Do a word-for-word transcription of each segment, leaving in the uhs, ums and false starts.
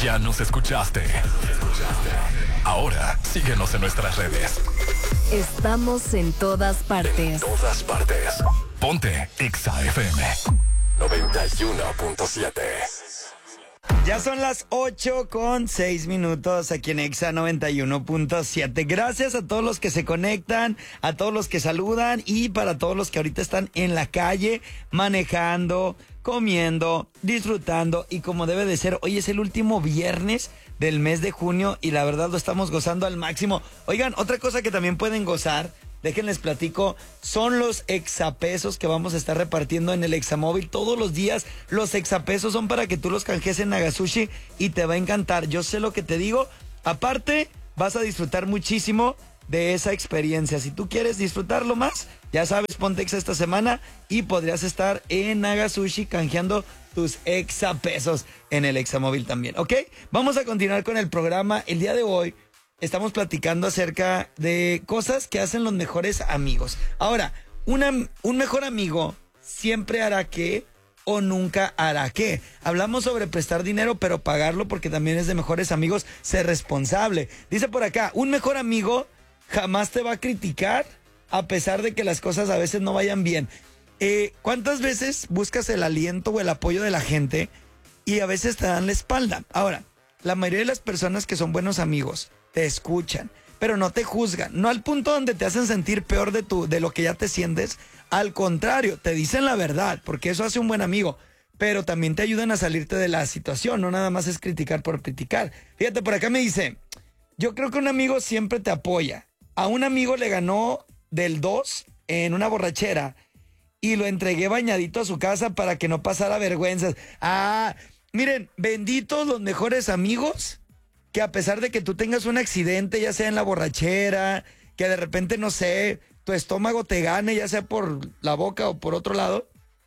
Ya nos escuchaste. Ahora síguenos en nuestras redes. Estamos en todas partes. En todas partes. Ponte Exa F M noventa y uno punto siete. Ya son las ocho con seis minutos aquí en Exa noventa y uno punto siete. Gracias a todos los que se conectan, a todos los que saludan y para todos los que ahorita están en la calle manejando, comiendo, disfrutando y como debe de ser. Hoy es el último viernes del mes de junio y la verdad lo estamos gozando al máximo. Oigan, otra cosa que también pueden gozar, déjenles platico, son los exapesos que vamos a estar repartiendo en el Examóvil todos los días. Los exapesos son para que tú los canjees en Nagasushi y te va a encantar. Yo sé lo que te digo. Aparte, vas a disfrutar muchísimo de esa experiencia. Si tú quieres disfrutarlo más, ya sabes, ponte Exa esta semana y podrías estar en Nagasushi canjeando tus exapesos en el Examóvil también, ¿ok? Vamos a continuar con el programa. El día de hoy estamos platicando acerca de cosas que hacen los mejores amigos. Ahora, una, un mejor amigo siempre hará qué o nunca hará qué. Hablamos sobre prestar dinero, pero pagarlo porque también es de mejores amigos, ser responsable. Dice por acá, un mejor amigo jamás te va a criticar a pesar de que las cosas a veces no vayan bien. Eh, ¿Cuántas veces buscas el aliento o el apoyo de la gente y a veces te dan la espalda? Ahora, la mayoría de las personas que son buenos amigos te escuchan, pero no te juzgan, no al punto donde te hacen sentir peor de, tu, de lo que ya te sientes. Al contrario, te dicen la verdad, porque eso hace un buen amigo, pero también te ayudan a salirte de la situación, no nada más es criticar por criticar. Fíjate, por acá me dice, yo creo que un amigo siempre te apoya. A un amigo le ganó del dos en una borrachera y lo entregué bañadito a su casa para que no pasara vergüenzas. Ah, miren, benditos los mejores amigos que a pesar de que tú tengas un accidente, ya sea en la borrachera, que de repente, no sé, tu estómago te gane, ya sea por la boca o por otro lado,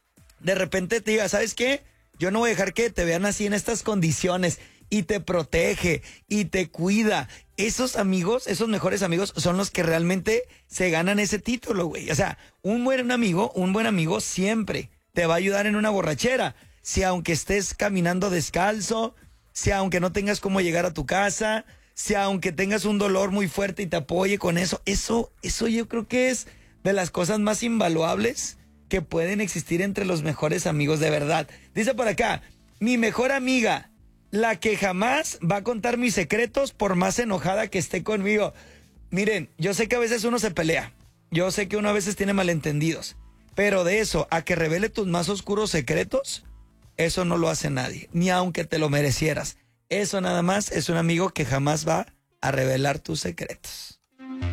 de repente te diga, ¿sabes qué? Yo no voy a dejar que te vean así en estas condiciones, y te protege y te cuida. Esos amigos, esos mejores amigos son los que realmente se ganan ese título, güey. O sea, un buen amigo, un buen amigo siempre te va a ayudar en una borrachera. Si aunque estés caminando descalzo, si aunque no tengas cómo llegar a tu casa, si aunque tengas un dolor muy fuerte y te apoye con eso, eso, eso yo creo que es de las cosas más invaluables que pueden existir entre los mejores amigos de verdad. Dice por acá, mi mejor amiga, la que jamás va a contar mis secretos por más enojada que esté conmigo. Miren, yo sé que a veces uno se pelea, yo sé que uno a veces tiene malentendidos, pero de eso a que revele tus más oscuros secretos, eso no lo hace nadie, ni aunque te lo merecieras. Eso nada más es un amigo que jamás va a revelar tus secretos.